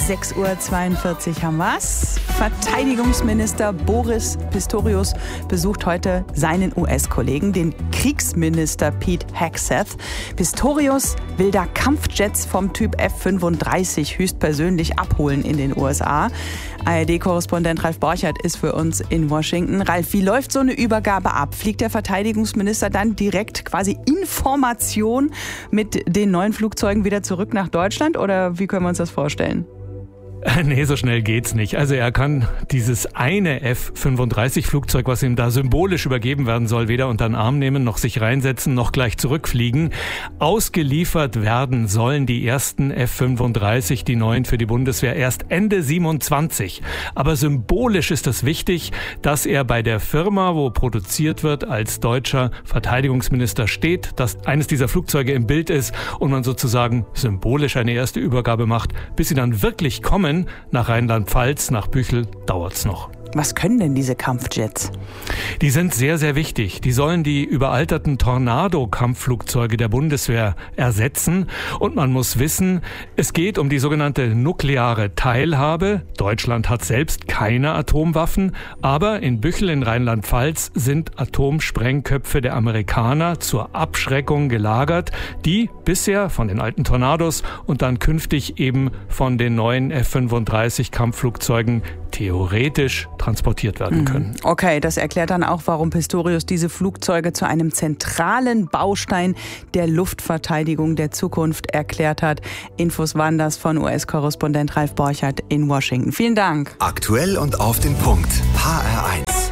6:42 Uhr haben wir's. Verteidigungsminister Boris Pistorius besucht heute seinen US-Kollegen, den Kriegsminister Pete Hegseth. Pistorius will da Kampfjets vom Typ F-35 höchstpersönlich abholen in den USA. ARD-Korrespondent Ralf Borchert ist für uns in Washington. Ralf, wie läuft so eine Übergabe ab? Fliegt der Verteidigungsminister dann direkt quasi Information mit den neuen Flugzeugen wieder zurück nach Deutschland oder wie können wir uns das vorstellen? Nee, so schnell geht's nicht. Also er kann dieses eine F-35-Flugzeug, was ihm da symbolisch übergeben werden soll, weder unter den Arm nehmen, noch sich reinsetzen, noch gleich zurückfliegen. Ausgeliefert werden sollen die ersten F-35, die neuen für die Bundeswehr, erst Ende 27. Aber symbolisch ist es wichtig, dass er bei der Firma, wo produziert wird, als deutscher Verteidigungsminister steht, dass eines dieser Flugzeuge im Bild ist und man sozusagen symbolisch eine erste Übergabe macht, bis sie dann wirklich kommen. Nach Rheinland-Pfalz, nach Büchel dauert's noch. Was können denn diese Kampfjets? Die sind sehr, sehr wichtig. Die sollen die überalterten Tornado-Kampfflugzeuge der Bundeswehr ersetzen. Und man muss wissen, es geht um die sogenannte nukleare Teilhabe. Deutschland hat selbst keine Atomwaffen, aber in Büchel in Rheinland-Pfalz sind Atomsprengköpfe der Amerikaner zur Abschreckung gelagert, die bisher von den alten Tornados und dann künftig eben von den neuen F-35-Kampfflugzeugen theoretisch transportiert werden können. Okay, das erklärt dann auch, warum Pistorius diese Flugzeuge zu einem zentralen Baustein der Luftverteidigung der Zukunft erklärt hat. Infos waren das von US-Korrespondent Ralf Borchert in Washington. Vielen Dank. Aktuell und auf den Punkt. HR1.